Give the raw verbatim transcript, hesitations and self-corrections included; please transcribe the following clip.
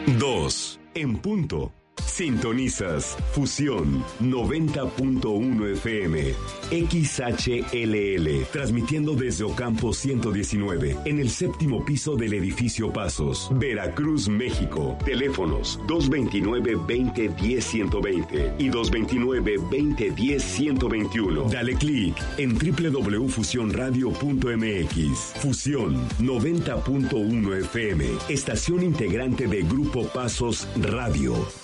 dos en punto. Sintonizas Fusión noventa punto uno F M, X H L L, transmitiendo desde Ocampo ciento diecinueve, en el séptimo piso del edificio Pasos, Veracruz, México. Teléfonos dos veintinueve, veinte, diez, ciento veinte y dos veintinueve, veinte, diez, ciento veintiuno. Dale clic en doble u doble u doble u punto fusión radio punto m x. Fusión noventa punto uno F M, estación integrante de Grupo Pasos Radio.